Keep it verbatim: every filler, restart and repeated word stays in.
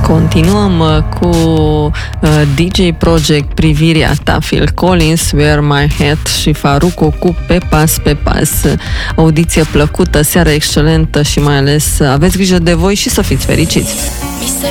Continuăm cu uh, D J Project, Privirea ta, Phil Collins, Wear My Hat și Farruko cu Pe Pas, Pe Pas. Audiție plăcută, seară excelentă și mai ales aveți grijă de voi și să fiți fericiți!